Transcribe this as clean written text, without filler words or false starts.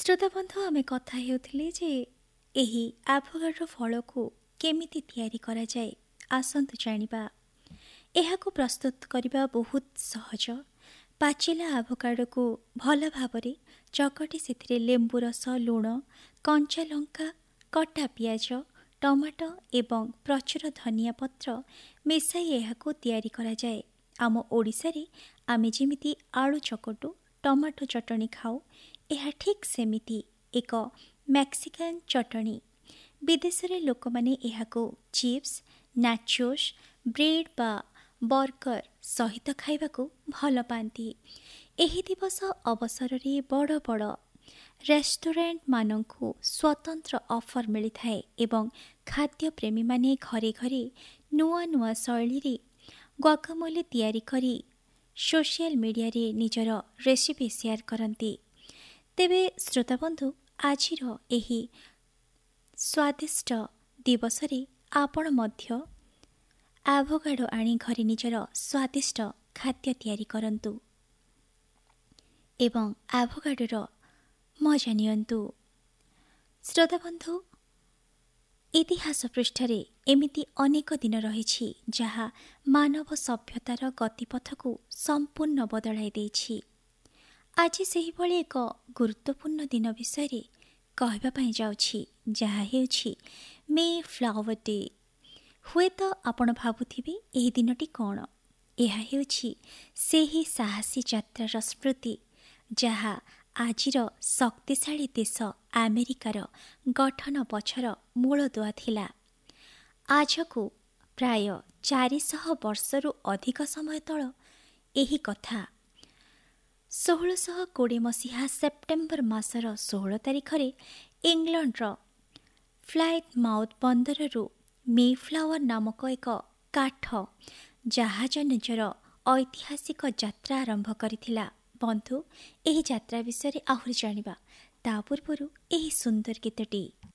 ଶ୍ରୋତା ବନ୍ଧୁ ଆମେ କଥା ହେଉଥିଲେ ଯେ ଏହି ଆଭୋକାଡୋ ଫଳକୁ କେମିତି ତିଆରି କରାଯାଏ ଆସନ୍ତୁ ଜାଣିବା। ଏହାକୁ ପ୍ରସ୍ତୁତ କରିବା ବହୁତ ସହଜ। ପାଚିଲା ଆଭୋକାଡୋକୁ ଭଲ ଭାବରେ ଚକଟି ସେଥିରେ ଲେମ୍ବୁ ରସ, ଲୁଣ, କଞ୍ଚା ଲଙ୍କା, କଟା ପିଆଜ, ଟମାଟୋ ଏବଂ ପ୍ରଚୁର ଧନିଆ ପତ୍ର ମିଶାଇ ଏହାକୁ ତିଆରି କରାଯାଏ। ଆମ ଓଡ଼ିଶାରେ ଆମେ ଯେମିତି ଆଳୁ ଚକଟୁ, ଟମାଟୋ ଚଟଣି ଖାଉ, ଏହା ଠିକ୍ ସେମିତି ଏକ ମେକ୍ସିକାନ୍ ଚଟଣି। ବିଦେଶରେ ଲୋକମାନେ ଏହାକୁ ଚିପ୍ସ, ନାଚୋସ୍, ବ୍ରେଡ୍ ବା ବର୍ଗର ସହିତ ଖାଇବାକୁ ଭଲ ପାଆନ୍ତି। ଏହି ଦିବସ ଅବସରରେ ବଡ଼ ବଡ଼ ରେଷ୍ଟୁରାଣ୍ଟମାନଙ୍କୁ ସ୍ୱତନ୍ତ୍ର ଅଫର୍ ମିଳିଥାଏ ଏବଂ ଖାଦ୍ୟପ୍ରେମୀମାନେ ଘରେ ଘରେ ନୂଆ ନୂଆ ଶୈଳୀରେ ଗୁଆକାମୋଲେ ତିଆରି କରି ସୋସିଆଲ ମିଡ଼ିଆରେ ନିଜର ରେସିପି ସେୟାର କରନ୍ତି। ତେବେ ଶ୍ରୋତାବନ୍ଧୁ, ଆଜିର ଏହି ସ୍ୱାଦିଷ୍ଟ ଦିବସରେ ଆପଣ ମଧ୍ୟ ଆଭୋକାଡୋ ଆଣି ଘରେ ନିଜର ସ୍ୱାଦିଷ୍ଟ ଖାଦ୍ୟ ତିଆରି କରନ୍ତୁ ଏବଂ ଆଭୋକାଡୋର ମଜା ନିଅନ୍ତୁ। ଶ୍ରୋତାବନ୍ଧୁ, ଇତିହାସ ପୃଷ୍ଠାରେ ଏମିତି ଅନେକ ଦିନ ରହିଛି ଯାହା ମାନବ ସଭ୍ୟତାର ଗତିପଥକୁ ସମ୍ପୂର୍ଣ୍ଣ ବଦଳାଇ ଦେଇଛି। ଆଜି ସେହିଭଳି ଏକ ଗୁରୁତ୍ୱପୂର୍ଣ୍ଣ ଦିନ ବିଷୟରେ କହିବା ପାଇଁ ଯାଉଛି, ଯାହା ହେଉଛି ମେ ଫ୍ଲାୱାର ଡେ। ହୁଏତ ଆପଣ ଭାବୁଥିବେ ଏହି ଦିନଟି କ'ଣ? ଏହା ହେଉଛି ସେହି ସାହସୀ ଯାତ୍ରାର ସ୍ମୃତି ଯାହା ଆଜିର ଶକ୍ତିଶାଳୀ ଦେଶ ଆମେରିକାର ଗଠନ ପଛର ମୂଳଦୁଆ ଥିଲା। ଆଜକୁ ପ୍ରାୟ 400 ବର୍ଷରୁ ଅଧିକ ସମୟ ତଳ ଏହି କଥା। 1620 ମସିହା ସେପ୍ଟେମ୍ବର ମାସର 16 ତାରିଖରେ ଇଂଲଣ୍ଡର ପ୍ଲାଇମଥାଉଥ ବନ୍ଦରରୁ ମେଫ୍ଲାୱାର ନାମକ ଏକ କାଠ ଜାହାଜ ନିଜର ଐତିହାସିକ ଯାତ୍ରା ଆରମ୍ଭ କରିଥିଲା। ବନ୍ଧୁ, ଏହି ଯାତ୍ରା ବିଷୟରେ ଆହୁରି ଜାଣିବା ତା ପୂର୍ବରୁ ଏହି ସୁନ୍ଦର ଗୀତଟି।